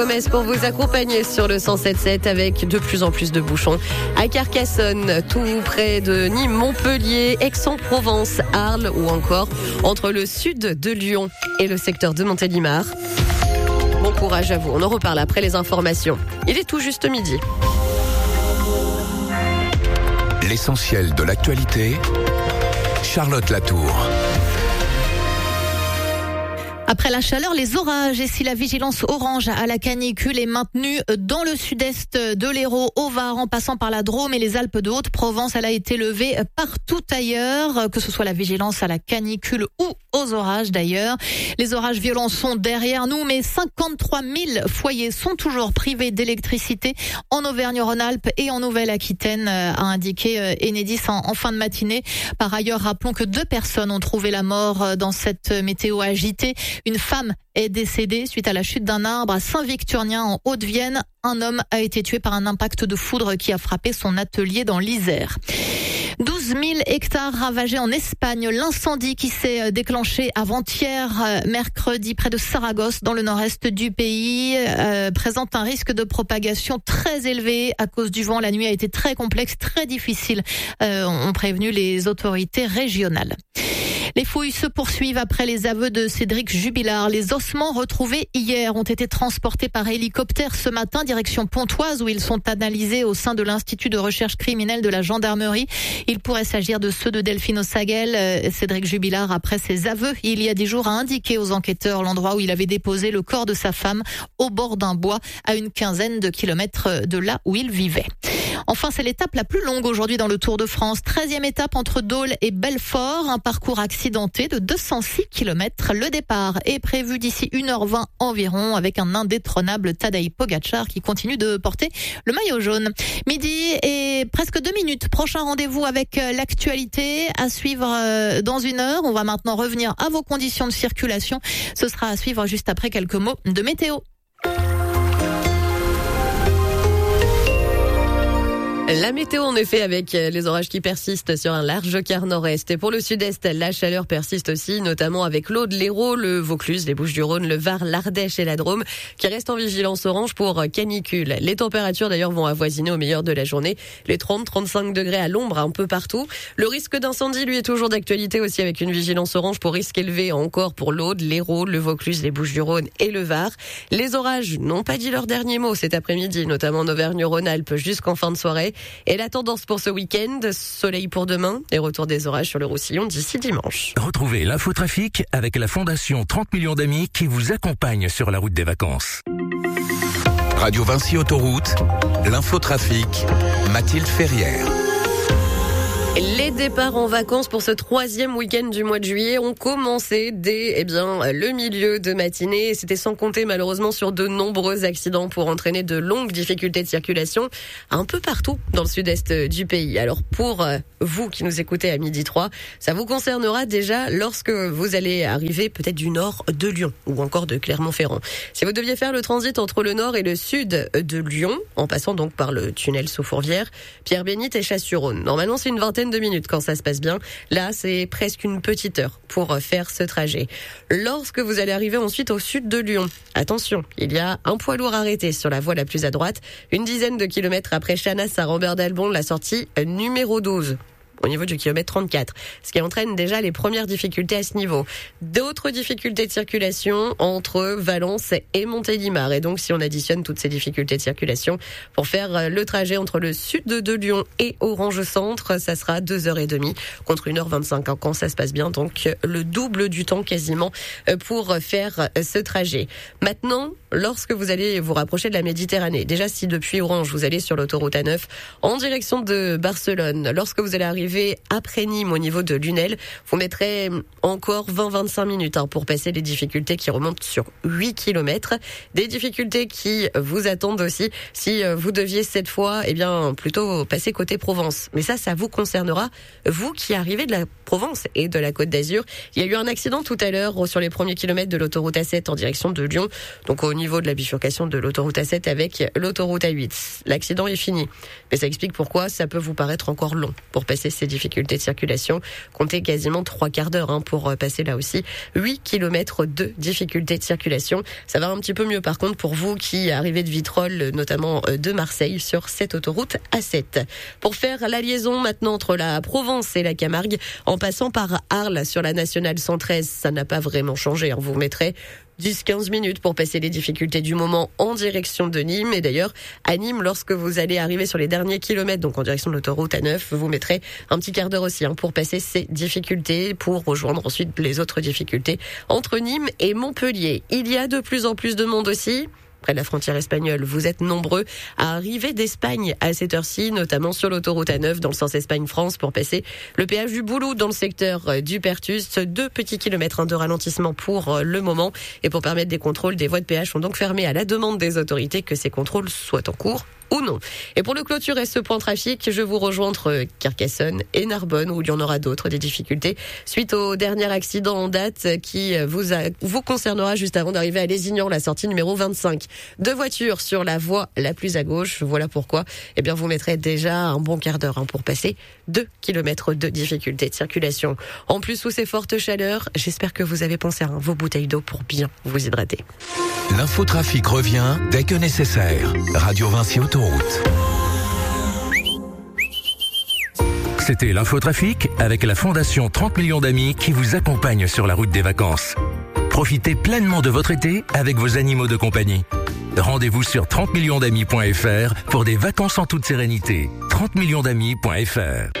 Promesse pour vous accompagner sur le 107.7 avec de plus en plus de bouchons à Carcassonne, tout près de Nîmes, Montpellier, Aix-en-Provence, Arles ou encore entre le sud de Lyon et le secteur de Montélimar. Bon courage à vous, on en reparle après les informations. Il est tout juste midi. L'essentiel de l'actualité, Charlotte Latour. Après la chaleur, les orages, et si la vigilance orange à la canicule est maintenue dans le sud-est de l'Hérault, au Var, en passant par la Drôme et les Alpes de Haute-Provence, elle a été levée partout ailleurs, que ce soit la vigilance à la canicule ou aux orages d'ailleurs. Les orages violents sont derrière nous, mais 53 000 foyers sont toujours privés d'électricité en Auvergne-Rhône-Alpes et en Nouvelle-Aquitaine, a indiqué Enedis en fin de matinée. Par ailleurs, rappelons que 2 personnes ont trouvé la mort dans cette météo agitée. Une femme est décédée suite à la chute d'un arbre à Saint-Victurnien en Haute-Vienne. Un homme a été tué par un impact de foudre qui a frappé son atelier dans l'Isère. 12 000 hectares ravagés en Espagne. L'incendie qui s'est déclenché avant-hier, mercredi, près de Saragosse, dans le nord-est du pays, présente un risque de propagation très élevé à cause du vent. La nuit a été très complexe, très difficile, ont prévenu les autorités régionales. Les fouilles se poursuivent après les aveux de Cédric Jubilard. Les ossements retrouvés hier ont été transportés par hélicoptère ce matin, direction Pontoise, où ils sont analysés au sein de l'Institut de recherche criminelle de la gendarmerie. Il pourrait s'agir de ceux de Delphine Ossaguel. Cédric Jubilard, après ses aveux, il y a 10 jours, a indiqué aux enquêteurs l'endroit où il avait déposé le corps de sa femme au bord d'un bois à une quinzaine de kilomètres de là où il vivait. Enfin, c'est l'étape la plus longue aujourd'hui dans le Tour de France. 13e étape entre Dole et Belfort, un parcours accidenté de 206 km. Le départ est prévu d'ici 1h20 environ avec un indétrônable Tadej Pogačar qui continue de porter le maillot jaune. Midi et presque 2 minutes. Prochain rendez-vous avec l'actualité à suivre dans 1 heure. On va maintenant revenir à vos conditions de circulation. Ce sera à suivre juste après quelques mots de météo. La météo, en effet, avec les orages qui persistent sur un large quart nord-est. Et pour le sud-est, la chaleur persiste aussi, notamment avec l'Aude, l'Hérault, le Vaucluse, les Bouches-du-Rhône, le Var, l'Ardèche et la Drôme, qui restent en vigilance orange pour canicule. Les températures, d'ailleurs, vont avoisiner au meilleur de la journée les 30-35 degrés à l'ombre un peu partout. Le risque d'incendie, lui, est toujours d'actualité aussi avec une vigilance orange pour risque élevé encore pour l'Aude, l'Hérault, le Vaucluse, les Bouches-du-Rhône et le Var. Les orages n'ont pas dit leur dernier mot cet après-midi, notamment en Auvergne-Rhône-Alpes jusqu'en fin de soirée. Et la tendance pour ce week-end, soleil pour demain et retour des orages sur le Roussillon d'ici dimanche. Retrouvez l'infotrafic avec la Fondation 30 millions d'amis qui vous accompagne sur la route des vacances. Radio Vinci Autoroute, l'infotrafic, Mathilde Ferrière. Les départs en vacances pour ce 3e week-end du mois de juillet ont commencé dès le milieu de matinée. C'était sans compter malheureusement sur de nombreux accidents pour entraîner de longues difficultés de circulation un peu partout dans le sud-est du pays. Alors pour vous qui nous écoutez à 12h03, ça vous concernera déjà lorsque vous allez arriver peut-être du nord de Lyon ou encore de Clermont-Ferrand. Si vous deviez faire le transit entre le nord et le sud de Lyon, en passant donc par le tunnel sous Fourvière, Pierre-Bénite et Chasse-sur-Rhône, normalement c'est une vingtaine de minutes quand ça se passe bien. Là, c'est presque une petite heure pour faire ce trajet. Lorsque vous allez arriver ensuite au sud de Lyon, attention, il y a un poids lourd arrêté sur la voie la plus à droite, une dizaine de kilomètres après Chanas à Rambert-d'Albon, la sortie numéro 12. Au niveau du kilomètre 34, ce qui entraîne déjà les premières difficultés à ce niveau. D'autres difficultés de circulation entre Valence et Montélimar. Et donc, si on additionne toutes ces difficultés de circulation pour faire le trajet entre le sud de Lyon et Orange Centre, ça sera 2h30 contre 1h25 quand ça se passe bien. Donc, le double du temps quasiment pour faire ce trajet. Maintenant, lorsque vous allez vous rapprocher de la Méditerranée, déjà si depuis Orange, vous allez sur l'autoroute A9 en direction de Barcelone, lorsque vous allez arriver après Nîmes au niveau de Lunel, vous mettrez encore 20-25 minutes pour passer les difficultés qui remontent sur 8 km. Des difficultés qui vous attendent aussi si vous deviez cette fois plutôt passer côté Provence. Mais ça vous concernera, vous qui arrivez de la Provence et de la Côte d'Azur. Il y a eu un accident tout à l'heure sur les premiers kilomètres de l'autoroute A7 en direction de Lyon, donc au niveau de la bifurcation de l'autoroute A7 avec l'autoroute A8. L'accident est fini, mais ça explique pourquoi ça peut vous paraître encore long pour passer ces ces difficultés de circulation. Comptez quasiment 3 quarts d'heure pour passer là aussi 8 km de difficultés de circulation. Ça va un petit peu mieux par contre pour vous qui arrivez de Vitrolles, notamment de Marseille, sur cette autoroute A7. Pour faire la liaison maintenant entre la Provence et la Camargue, en passant par Arles sur la nationale 113, ça n'a pas vraiment changé. Vous mettrez 10-15 minutes pour passer les difficultés du moment en direction de Nîmes. Et d'ailleurs, à Nîmes, lorsque vous allez arriver sur les derniers kilomètres, donc en direction de l'autoroute A9, vous mettrez un petit quart d'heure aussi pour passer ces difficultés, pour rejoindre ensuite les autres difficultés entre Nîmes et Montpellier. Il y a de plus en plus de monde aussi. Près de la frontière espagnole, vous êtes nombreux à arriver d'Espagne à cette heure-ci, notamment sur l'autoroute A9 dans le sens Espagne-France pour passer le péage du Boulot dans le secteur du Pertus. 2 petits kilomètres de ralentissement pour le moment. Et pour permettre des contrôles, des voies de péage sont donc fermées à la demande des autorités que ces contrôles soient en cours ou non. Et pour le clôturer ce point trafic, je vous rejoins entre Carcassonne et Narbonne où il y en aura d'autres, des difficultés suite au dernier accident en date qui vous concernera juste avant d'arriver à Lézignan, la sortie numéro 25. 2 voitures sur la voie la plus à gauche. Voilà pourquoi, vous mettrez déjà un bon quart d'heure pour passer 2 km de difficultés de circulation. En plus, sous ces fortes chaleurs, j'espère que vous avez pensé à vos bouteilles d'eau pour bien vous hydrater. L'infotrafic revient dès que nécessaire. Radio Vinci Autoroute. C'était l'infotrafic avec la Fondation 30 millions d'amis qui vous accompagne sur la route des vacances. Profitez pleinement de votre été avec vos animaux de compagnie. Rendez-vous sur 30millionsdamis.fr pour des vacances en toute sérénité. 30millionsdamis.fr